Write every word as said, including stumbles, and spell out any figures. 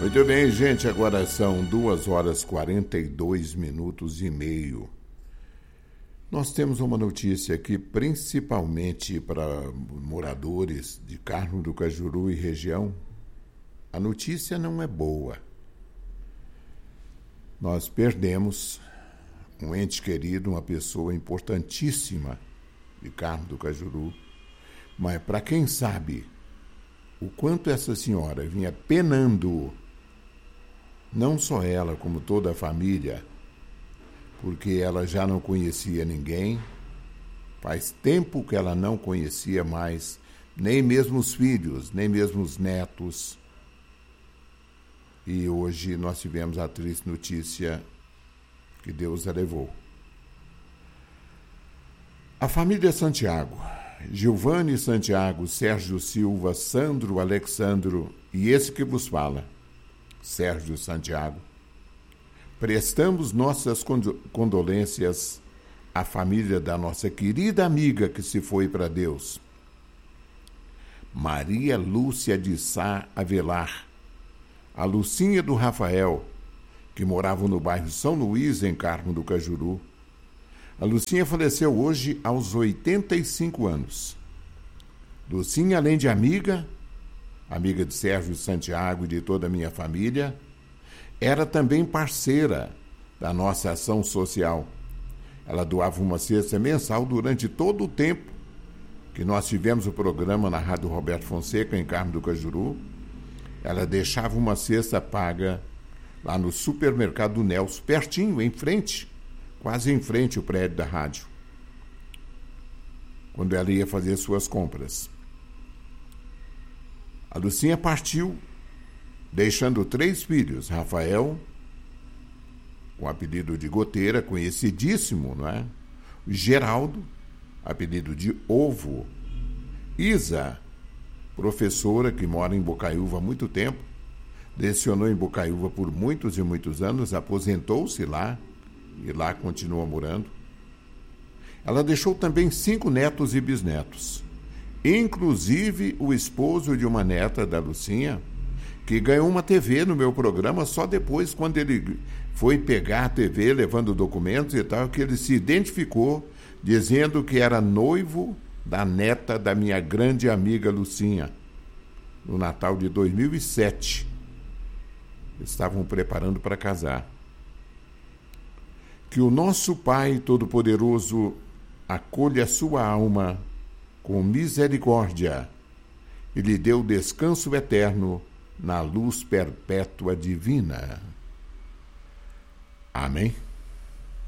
Muito bem, gente, agora são duas horas e quarenta e dois minutos e meio. Nós temos uma notícia aqui, principalmente para moradores de Carmo do Cajuru e região. A notícia não é boa. Nós perdemos um ente querido, uma pessoa importantíssima de Carmo do Cajuru, mas para quem sabe o quanto essa senhora vinha penando, não só ela, como toda a família, porque ela já não conhecia ninguém, faz tempo que ela não conhecia mais, nem mesmo os filhos, nem mesmo os netos. E hoje nós tivemos a triste notícia que Deus a levou. A família Santiago, Gilvane Santiago, Sérgio Silva, Sandro Alexandro e esse que vos fala, Sérgio Santiago, prestamos nossas condolências à família da nossa querida amiga que se foi para Deus, Maria Lúcia de Sá Avelar, a Lucinha do Rafael, que morava no bairro São Luís, em Carmo do Cajuru. A Lucinha faleceu hoje aos oitenta e cinco anos. Lucinha, além de amiga, amiga de Sérgio Santiago e de toda a minha família, era também parceira da nossa ação social. Ela doava uma cesta mensal durante todo o tempo que nós tivemos o programa na Rádio Roberto Fonseca, em Carmo do Cajuru. Ela deixava uma cesta paga lá no supermercado do Nelson, pertinho, em frente, quase em frente ao prédio da rádio, quando ela ia fazer suas compras. A Lucinha partiu, deixando três filhos: Rafael, com apelido de Goteira, conhecidíssimo, não é? Geraldo, apelido de Ovo. Isa, professora que mora em Bocaiúva há muito tempo, lecionou em Bocaiúva por muitos e muitos anos, aposentou-se lá e lá continua morando. Ela deixou também cinco netos e bisnetos, inclusive o esposo de uma neta da Lucinha, que ganhou uma T V no meu programa só depois, quando ele foi pegar a T V, levando documentos e tal, que ele se identificou, dizendo que era noivo da neta da minha grande amiga Lucinha, no Natal de dois mil e sete. Estavam preparando para casar. Que o nosso Pai Todo-Poderoso acolha a sua alma com misericórdia e lhe dê o descanso eterno na luz perpétua divina. Amém?